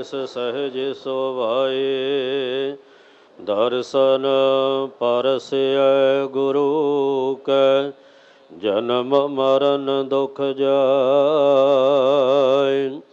तिस सहज सोभाए। दर्शन परसय गुरु कै जन्म मरण दुख जाय।